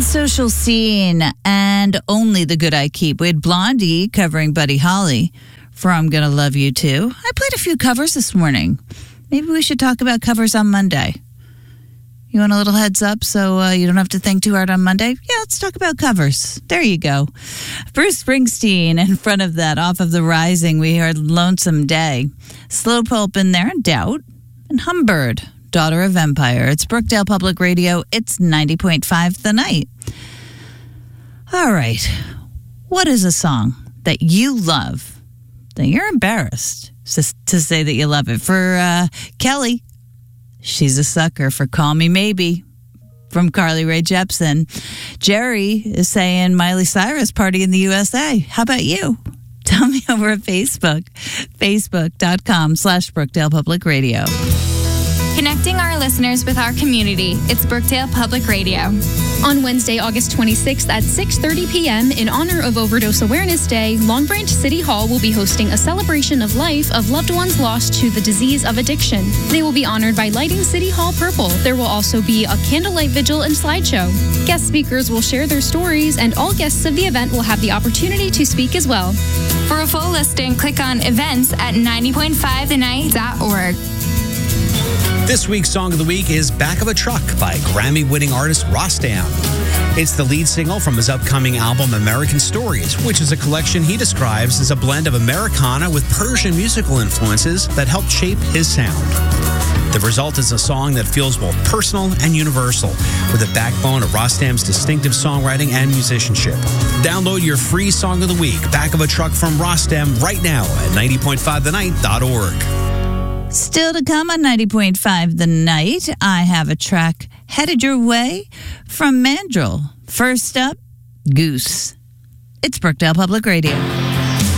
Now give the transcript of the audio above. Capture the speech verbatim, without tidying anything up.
Social Scene and Only the Good I Keep. We had Blondie covering Buddy Holly for I'm Gonna Love You Too. I played a few covers this morning. Maybe we should talk about covers on Monday. You want a little heads up so uh, you don't have to think too hard on Monday? Yeah, let's talk about covers. There you go. Bruce Springsteen. In front of that, off of The Rising, we heard Lonesome Day. Slow Pulp in there, Doubt. And Humbird, Daughter of Empire. It's Brookdale Public Radio. It's ninety point five The Night. All right. What is a song that you love that you're embarrassed to say that you love it? For uh, Kelly, she's a sucker for Call Me Maybe from Carly Rae Jepsen. Jerry is saying Miley Cyrus, Party in the U S A. How about you? Tell me over at Facebook, facebook.com slash Brookdale Public Radio. Connecting our listeners with our community. It's Brookdale Public Radio. On Wednesday, August twenty-sixth at six thirty p.m. in honor of Overdose Awareness Day, Long Branch City Hall will be hosting a celebration of life of loved ones lost to the disease of addiction. They will be honored by lighting City Hall purple. There will also be a candlelight vigil and slideshow. Guest speakers will share their stories, and all guests of the event will have the opportunity to speak as well. For a full listing, click on events at ninety point five the night dot org. This week's Song of the Week is Back of a Truck by Grammy-winning artist Rostam. It's the lead single from his upcoming album American Stories, which is a collection he describes as a blend of Americana with Persian musical influences that helped shape his sound. The result is a song that feels both personal and universal, with a backbone of Rostam's distinctive songwriting and musicianship. Download your free Song of the Week, Back of a Truck from Rostam, right now at ninety point five the night dot org. Still to come on ninety point five The Night, I have a track headed your way from Mandrill. First up, Goose. It's Brookdale Public Radio.